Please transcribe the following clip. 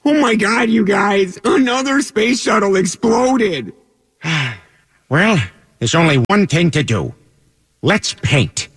Oh my god, you guys! Another space shuttle exploded! Well, there's only one thing to do. Let's paint.